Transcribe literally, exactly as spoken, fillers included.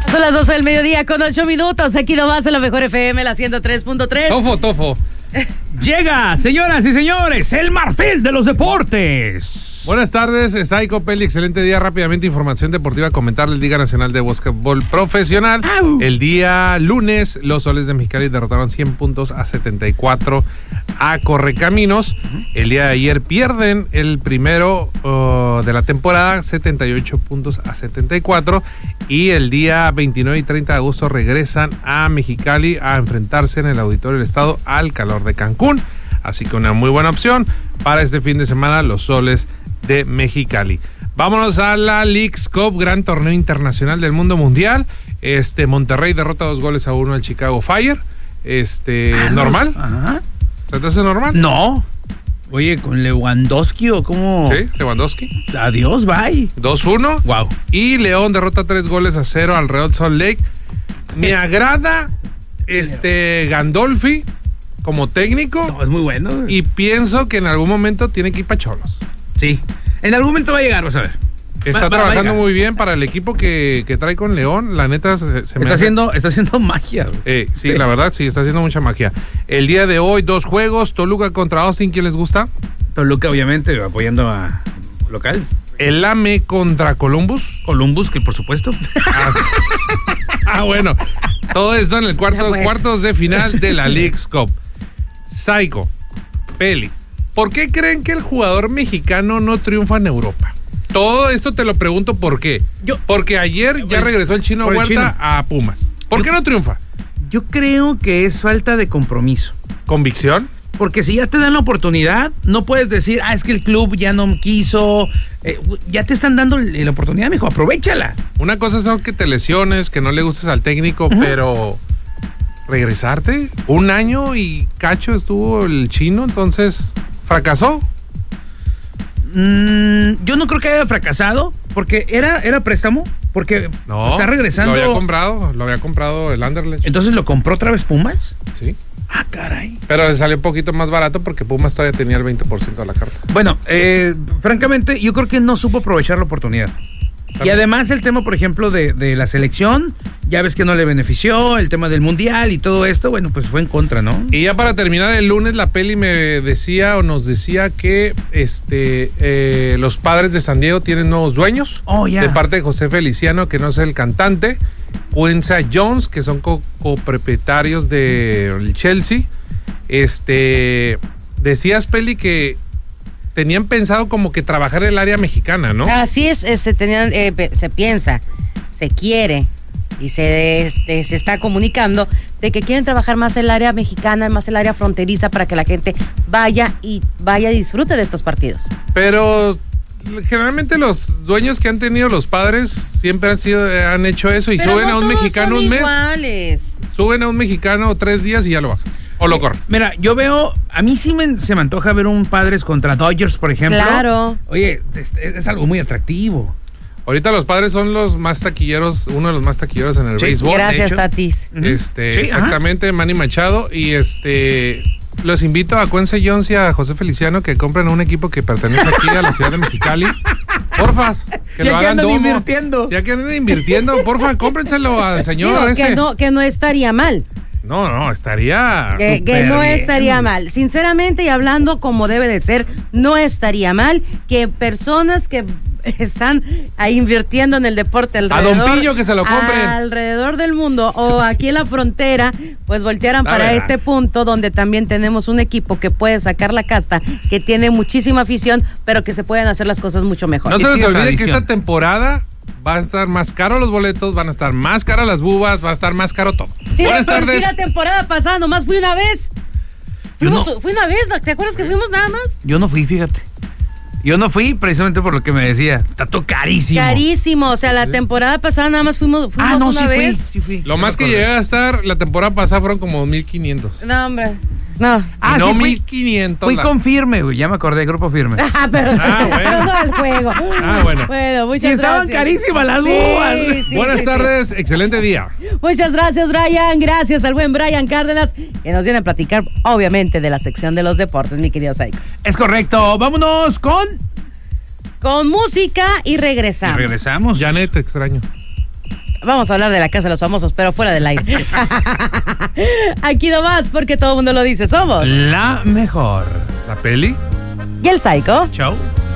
Son las doce del mediodía con ocho minutos. Aquí nomás en la mejor F M, la ciento tres punto tres. Tofo, tofo. Llega, señoras y señores, el marfil de los deportes. Buenas tardes, Psycho Peli, excelente día. Rápidamente, información deportiva, comentarles Liga Nacional de Básquetbol Profesional. Au. El día lunes, los Soles de Mexicali derrotaron cien puntos a setenta y cuatro a Correcaminos. Uh-huh. El día de ayer pierden el primero uh, de la temporada, setenta y ocho puntos a setenta y cuatro. Y el día veintinueve y treinta de agosto regresan a Mexicali a enfrentarse en el Auditorio del Estado al calor de Cancún. Así que una muy buena opción para este fin de semana, los Soles de Mexicali. Vámonos a la Leagues Cup, gran torneo internacional del mundo mundial. Este Monterrey derrota dos goles a uno al Chicago Fire. Este, ah, ¿normal? Ajá. ¿Se te hace normal? No. Oye, ¿con Lewandowski o cómo? Sí, Lewandowski. Adiós, bye. dos uno. Wow. Y León derrota tres goles a cero al Real Salt Lake. Me agrada este Gandolfi como técnico. No, es muy bueno. Y pienso que en algún momento tiene que ir para Cholos. Sí. En algún momento va a llegar, vas a ver. Está va, trabajando va muy bien para el equipo que, que trae con León. La neta se, se está me haciendo hace... Está haciendo magia. Eh, sí, sí, la verdad, sí, está haciendo mucha magia. El día de hoy, dos juegos. Toluca contra Austin, ¿quién les gusta? Toluca, obviamente, apoyando a local. El A M E contra Columbus. Columbus, que por supuesto. Ah, ah bueno. Todo esto en el cuarto, pues. cuartos de final de la Leagues Cup. Psycho, Peli, ¿por qué creen que el jugador mexicano no triunfa en Europa? Todo esto te lo pregunto por qué. Yo, Porque ayer ya regresó el Chino Huerta el chino. a Pumas. ¿Por yo, qué no triunfa? Yo creo que es falta de compromiso. ¿Convicción? Porque si ya te dan la oportunidad, no puedes decir, ah, es que el club ya no quiso. Eh, ya te están dando la oportunidad, mijo, aprovéchala. Una cosa es que te lesiones, que no le gustes al técnico, uh-huh. pero regresarte. Un año y cacho estuvo el Chino, entonces fracasó. Mm, yo no creo que haya fracasado, porque era, era préstamo, porque no, está regresando. Lo había comprado, lo había comprado el Anderlecht. Entonces lo compró otra vez Pumas. Sí. Ah, caray. Pero le salió un poquito más barato porque Pumas todavía tenía el veinte por ciento de la carta. Bueno, eh, francamente, yo creo que no supo aprovechar la oportunidad. ¿También? Y además el tema, por ejemplo, de, de la selección, ya ves que no le benefició, el tema del mundial y todo esto, bueno, pues fue en contra, ¿no? Y ya para terminar el lunes, la Peli me decía o nos decía que este eh, los Padres de San Diego tienen nuevos dueños. Oh, ya. De parte de José Feliciano, que no es el cantante. Quincy Jones, que son co- copropietarios del Chelsea. Este, decías, Peli, que tenían pensado como que trabajar en el área mexicana, ¿no? Así es, se, tenían, eh, se piensa, se quiere y se, este, se está comunicando de que quieren trabajar más el área mexicana, más el área fronteriza para que la gente vaya y vaya y disfrute de estos partidos. Pero generalmente los dueños que han tenido los Padres siempre han sido han hecho eso y Pero suben no a un mexicano un mes. Iguales. Suben a un mexicano tres días y ya lo bajan. O lo corren. Mira, yo veo, a mí sí me, se me antoja ver un Padres contra Dodgers, por ejemplo. Claro. Oye, es, es algo muy atractivo. Ahorita los Padres son los más taquilleros, uno de los más taquilleros en el sí, béisbol. Gracias, Tatis. Este, sí, exactamente, ajá. Manny Machado. Y este, los invito a Quincy Jones y a José Feliciano que compren un equipo que pertenece aquí a la ciudad de Mexicali. Porfas, que ya lo que hagan andan domo. invirtiendo. Ya que andan invirtiendo, porfa, cómprenselo al señor Digo, ese. que no, que no estaría mal. No, no, estaría que, que no bien. estaría mal. Sinceramente y hablando como debe de ser, no estaría mal que personas que están ahí invirtiendo en el deporte alrededor, a Don Pillo que se lo compren alrededor del mundo o aquí en la frontera, pues voltearan para verdad. Este punto donde también tenemos un equipo que puede sacar la casta, que tiene muchísima afición, pero que se pueden hacer las cosas mucho mejor. No se les olvide tradición. que esta temporada va a estar más caro los boletos, van a estar más caras las bubas, va a estar más caro todo. Sí, Buenas pero tardes. sí, la temporada pasada nomás fui una vez. Fuimos, no. Fui una vez, ¿te acuerdas que fuimos nada más? Yo no fui, fíjate. Yo no fui precisamente por lo que me decía. Está todo carísimo. Carísimo, o sea, la temporada pasada nada más fuimos, fuimos ah, no, una sí vez. Fui, sí fui. Lo más que llegué a estar la temporada pasada fueron como mil quinientos. No, hombre. No. Ah, no sí, mil quinientos. Fui la... con Firme, güey. Ya me acordé, Grupo Firme. Ah, pero, ah, bueno. pero no al juego. Ah, bueno. Bueno, muchas y estaban gracias. carísimas las bubas. Sí, sí, Buenas sí, tardes, sí. excelente día. Muchas gracias, Brian. Gracias al buen Brian Cárdenas, que nos viene a platicar, obviamente, de la sección de los deportes, mi querido Psycho. Es correcto. Vámonos con... Con música y regresamos. Y regresamos. Janet, te extraño. Vamos a hablar de la Casa de los Famosos, pero fuera del aire. Aquí nomás, porque todo el mundo lo dice, somos la mejor. ¿La peli? y el Psycho. Chau.